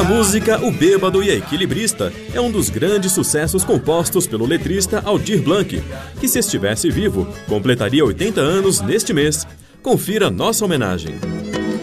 música O Bêbado e a Equilibrista é um dos grandes sucessos compostos pelo letrista Aldir Blanc, que, se estivesse vivo, completaria 80 anos neste mês. Confira nossa homenagem.